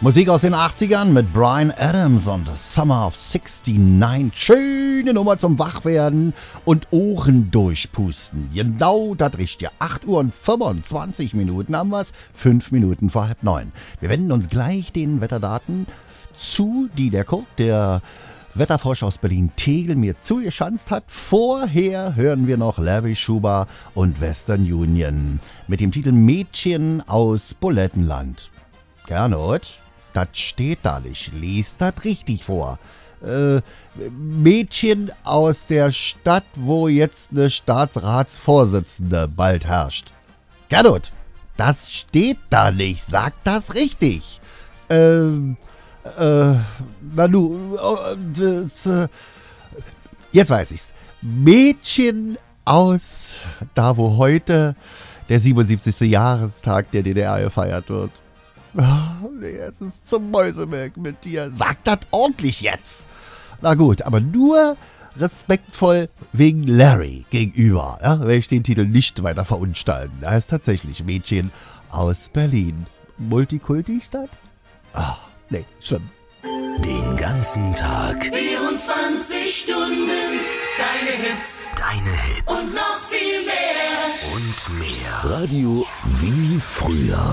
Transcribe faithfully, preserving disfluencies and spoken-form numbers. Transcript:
Musik aus den achtzigern mit Bryan Adams und Summer of sixty-nine. Schöne Nummer zum Wachwerden und Ohren durchpusten. Genau das richtige. acht Uhr und fünfundzwanzig Minuten haben wir's. Fünf Minuten vor halb neun. Wir wenden uns gleich den Wetterdaten zu, die der Kurt, der Wetterfrosch aus Berlin-Tegel, mir zugeschanzt hat. Vorher hören wir noch Larry Schuber und Western Union mit dem Titel Mädchen aus Bulettenland. Gernot, das steht da nicht. Lies das richtig vor. Äh, Mädchen aus der Stadt, wo jetzt eine Staatsratsvorsitzende bald herrscht. Gernot, das steht da nicht. Sag das richtig. Ähm, äh, Nanu, das, äh, jetzt weiß ich's. Mädchen aus da, wo heute der siebenundsiebzigste Jahrestag der D D R gefeiert wird. Oh, nee, es ist zum Mäusemelk mit dir. Sag das ordentlich jetzt. Na gut, aber nur respektvoll wegen Larry gegenüber. Ja, werde ich den Titel nicht weiter verunstalten. Er ist tatsächlich Mädchen aus Berlin. Multikulti-Stadt? Ah, nee, schlimm. Den ganzen Tag. vierundzwanzig Stunden. Deine Hits. Deine Hits. Und noch viel mehr. Und mehr. Radio wie früher.